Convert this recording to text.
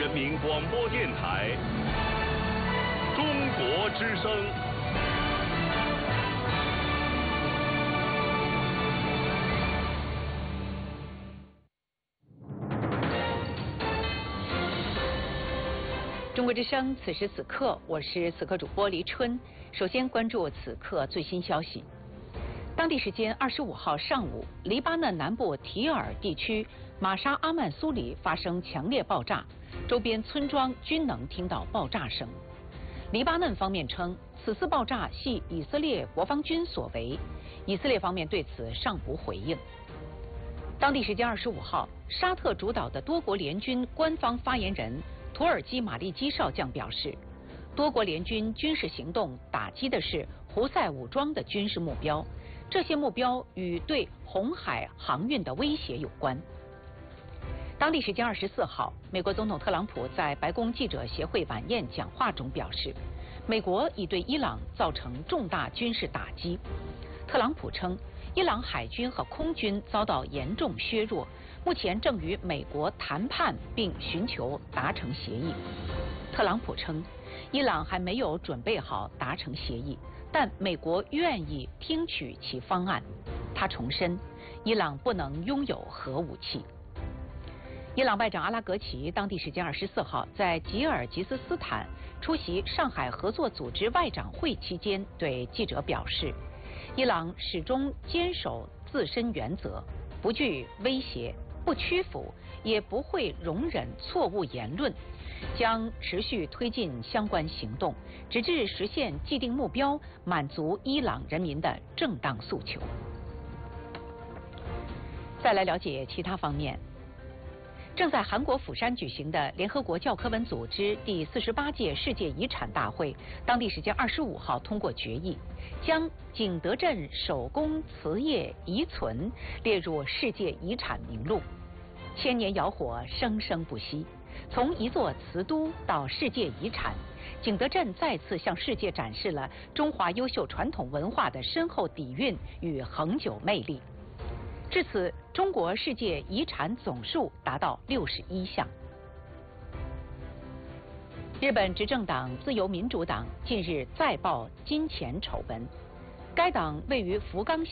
人民广播电台中国之声。 中国之声，此时此刻，我是此刻主播黎春。首先关注此刻最新消息。当地时间25号上午，黎巴嫩南部提尔地区玛沙阿曼苏里发生强烈爆炸，周边村庄均能听到爆炸声。黎巴嫩方面称，此次爆炸系以色列国防军所为，以色列方面对此尚不回应。当地时间25号，沙特主导的多国联军官方发言人土耳其马利基少将表示，多国联军军事行动打击的是胡塞武装的军事目标，这些目标与对红海航运的威胁有关。当地时间24号，美国总统特朗普在白宫记者协会晚宴讲话中表示，美国已对伊朗造成重大军事打击。特朗普称，伊朗海军和空军遭到严重削弱，目前正与美国谈判并寻求达成协议。特朗普称，伊朗还没有准备好达成协议，但美国愿意听取其方案。他重申，伊朗不能拥有核武器。伊朗外长阿拉格齐当地时间24号在吉尔吉斯斯坦出席上海合作组织外长会期间对记者表示，伊朗始终坚守自身原则，不惧威胁，不屈服，也不会容忍错误言论，将持续推进相关行动，直至实现既定目标，满足伊朗人民的正当诉求。再来了解其他方面。正在韩国釜山举行的联合国教科文组织第48届世界遗产大会，当地时间25号通过决议，将景德镇手工瓷业遗存列入世界遗产名录。千年窑火生生不息，从一座瓷都到世界遗产，景德镇再次向世界展示了中华优秀传统文化的深厚底蕴与恒久魅力。至此，中国世界遗产总数达到61项。日本执政党自由民主党近日再爆金钱丑闻，该党位于福冈县